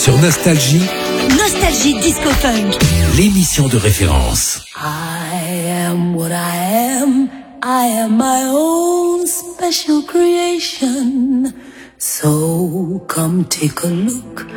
Sur Nostalgie, Nostalgie Disco Funk. l'émission de référence. I am what I am. I am my own special creation. So come take a look